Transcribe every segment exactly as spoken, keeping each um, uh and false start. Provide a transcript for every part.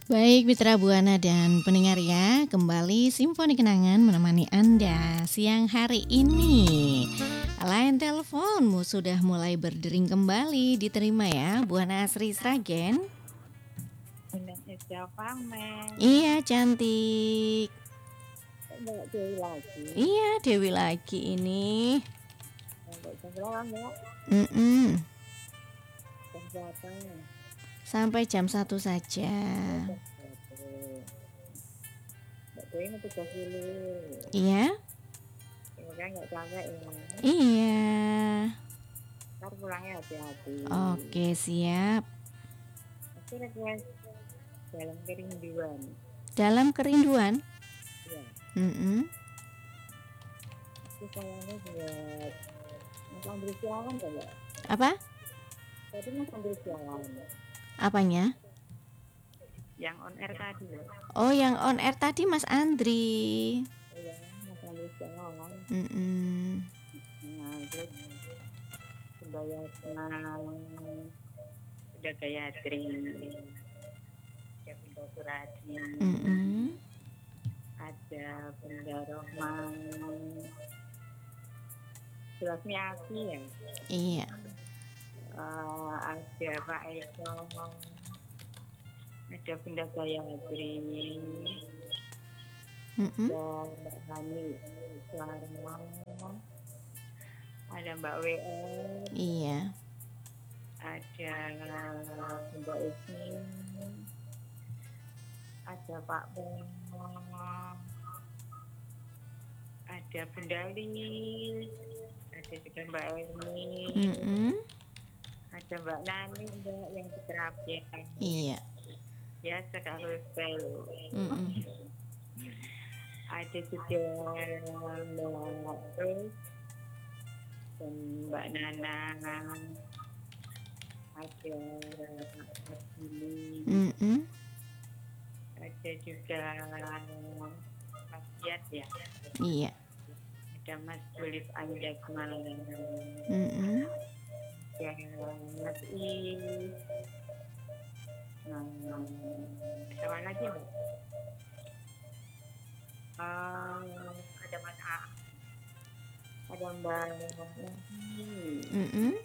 Baik Mitra Buana dan pendengar ya, kembali Simfoni Kenangan menemani Anda siang hari ini. Line teleponmu sudah mulai berdering kembali, diterima ya Buana Asri Sragen. Iya cantik. Dewi lagi. Iya Dewi lagi ini. Mm-mm. Sampai jam satu saja. Iya. Iya. Ntar pulangnya hati-hati. Oke siap. Dalam kerinduan. Dalam kerinduan? Iya. Mm-mm. Itu sayangnya buat Mas Andri Siawan coba. Apa? Tadi Mas Andri Siawan. Apanya? Yang on air tadi loh. Oh yang on air tadi Mas Andri. Iya, Mas Andri Siawan. Mm-mm. Nah, terus Sebaya Senang, udah Gayatri, ada Bunda Suradi, Mm-mm. ada Bunda Rohman, Sulasmiati ya. Iya. Uh, ada Pak Eko, ada Bunda Gayatri, Mm-mm. ada Mbak Hani Suarno, ada Mbak W L, Iya. ada Bunda Ismi, ada Pak Bono, ada Bunda Lis, ada juga Mbak Eni, Mm-mm. ada Mbak Nani, Mbak yang di terapi. Iya. Ya sekarang selalu. Mm-mm. Ada juga Mbak Rus dan Mbak Nana, ada Mas Billy, Mm-mm. ada juga Mas Yat ya. Iya. Ada Mas Tulip Anjasmal, Mm-mm. ada Mas Is, nah, siapa lagi Mbak? Uh, ada Mas A, ada Mbak Mm-mm.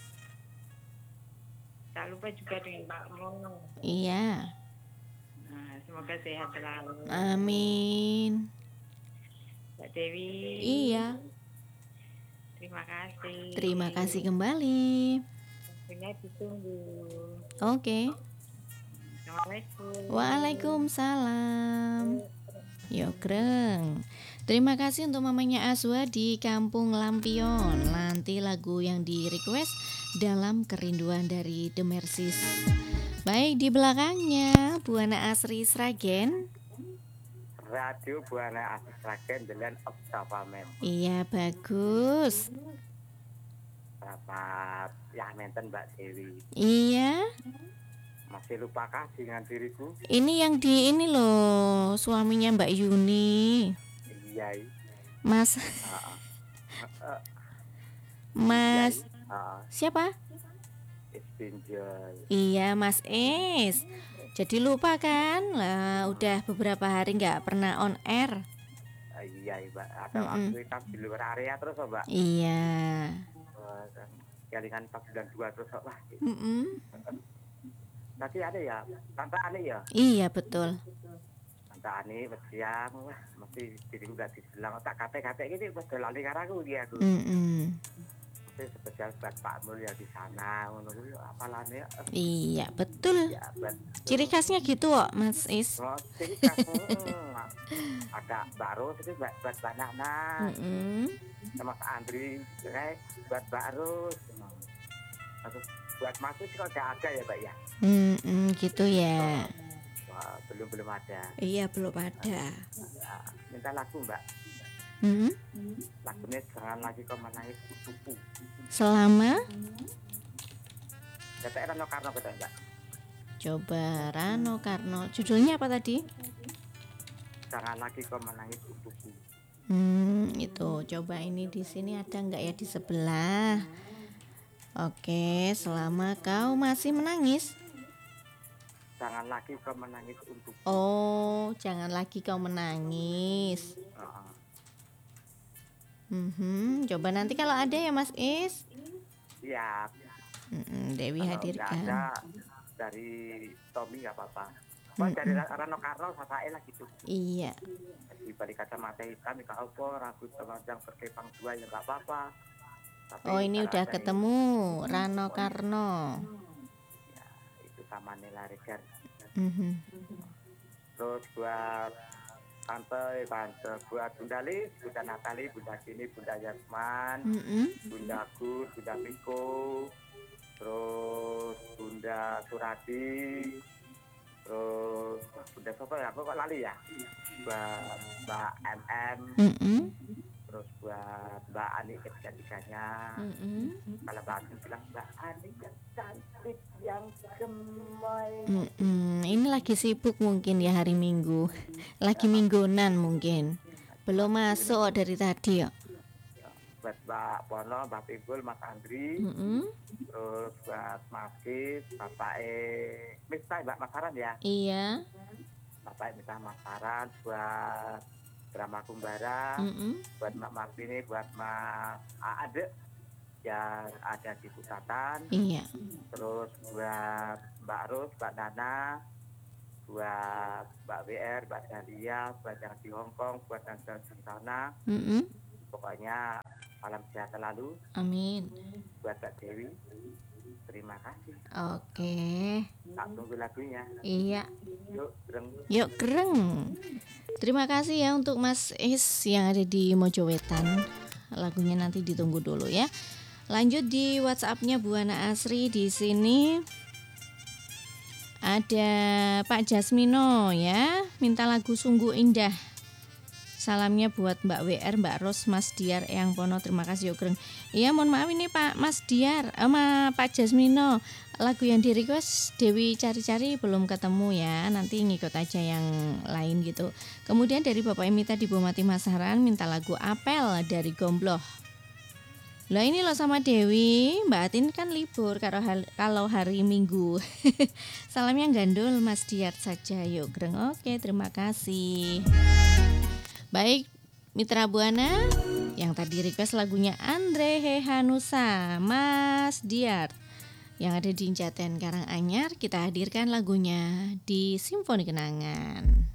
tak lupa juga dengan Pak Mono. Iya. Nah, semoga sehat selalu. Amin. Mbak Dewi. Iya. Terima kasih. Terima kasih kembali. Tentunya ditunggu. Oke. Assalamualaikum. Waalaikumsalam. Yokreng. Terima kasih untuk mamanya Azwa di Kampung Lampion. Nanti lagu yang di request Dalam Kerinduan dari The Mercies. Baik, di belakangnya Buana Asri Sragen. Radio Buana Asri Sragen Jalan Oktapamen. Iya, bagus. Selamat ya menten Mbak Dewi. Iya. Masih lupakah dengan diriku? Ini yang di ini loh, suaminya Mbak Yuni. Iya. Mas. Uh, uh, Mas. Uh, siapa? Istinjol. Iya, Mas Es. Jadi lupa kan? Lah, udah beberapa hari nggak pernah on air. Uh, iya, Mbak. Atau aktivitas di luar area terus, Mbak? Iya. Uh, jaringan empat sembilan dua terus, Mbak. Mm -mm. Tadi ada ya, Tante Ani ya? Iya betul. Tante Ani bersiang, wah mesti diri udah dibilang tak kate-kate gitu, udah lali karaku dia tuh. Mm -mm. Mesti spesial buat Pak Mul ya di sana, ngono apalan ya. Iya betul. Ya, betul. Ciri khasnya gitu kok, Mas Is. Oh, ciri khas, hmm, ada baru tapi buat buat banana, mm -mm. sama Mas Andri, kayak buat baru, terus buat masuk kalau nggak ada ya Mbak ya. Mm -mm, gitu ya. Wah, belum belum ada. Iya belum ada. Ya, minta lagu Mbak. Mm -hmm. Lagunya Jangan Lagi Kau Menangis Untukku. Selama? Kata Rano Karno kata Mbak. Coba Rano Karno. Judulnya apa tadi? Jangan Lagi Kau Menangis Untukku. Hmm, itu coba ini di sini ada nggak ya di sebelah? Oke, selama kau masih menangis. jangan lagi kau menangis untuk. Oh, jangan lagi kau menangis. Heeh. Mhm, coba nanti kalau ada ya Mas Is. Siap. Mm-mm, Dewi Kalau nggak ada hadirkan. dari Tommy nggak apa-apa. Oh, dari Mm-mm. Rano Karno saya lah gitu. Iya. Di balik kacamata hitam nggak apa, rambut telanjang berkepang dua ya nggak apa-apa. Tapi Oh, ini kalau udah ada ketemu Rano Karno. ya, itu tamannya Laregar. Mhm. Terus buat tante, tante buat Bunda Lis, Bunda Natali, Bunda Kini, Bunda Yasman, Mm-mm. Bunda Gus, Bunda Piko, terus Bunda Surati, terus Bunda siapa ya? Aku kok lali ya? Buat Mbak M M, Mm-mm. terus buat Mbak Ani ketiga-tiganya. Mm-mm. Kalau Mbak Ani bilang Mbak Ani yang cantik, yang gemoy. Mm-mm. Ini lagi sibuk mungkin ya hari Minggu. Lagi minggunan mungkin. Belum masuk dari tadi ya. Buat Mbak Pono, Mbak Pinggul, Mas Andri, Mm-mm. terus buat Mas Kis, Bapak E, Mista, Mbak Masaran ya, Iya. Bapak E Mista Masaran, buat Drama Kumbara, Mm-mm. buat Mbak Martini, buat Mas Ade yang ada di Pusatan, Iya. terus buat Mbak Ros, Mbak Nana, buat Mbak W R, Mbak Dahlia, buat yang di Hongkong, buat yang di sana, Mm-mm. pokoknya salam sehat selalu. Amin. Buat Mbak Dewi, terima kasih. Oke. Tak tunggu lagunya. Iya. Yuk, Greng. Yuk kereng. Terima kasih ya untuk Mas Is yang ada di Mojowetan. Lagunya nanti ditunggu dulu ya. Lanjut di WhatsApp-nya Buana Asri di sini. Ada Pak Jasmino ya, minta lagu Sungguh Indah. Salamnya buat Mbak W R, Mbak Ros, Mas Diar, Eyang Pono. Terima kasih Yuk Greng. Iya, mohon maaf ini Pak Mas Diar sama Pak Jasmino. Lagu yang di request Dewi cari-cari belum ketemu ya. Nanti ngikut aja yang lain gitu. Kemudian dari Bapak Emita di Bomati Masaran minta lagu Apel dari Gombloh. Lah ini loh sama Dewi, Mbak Atin kan libur kalau hal- kalau hari Minggu. Salamnya gandul Mas Diar saja Yuk Greng. Oke, terima kasih. Baik, Mitra Buana yang tadi request lagunya Andre Hehanusa, Mas Diar yang ada di Jaten Karanganyar, kita hadirkan lagunya di Simfoni Kenangan.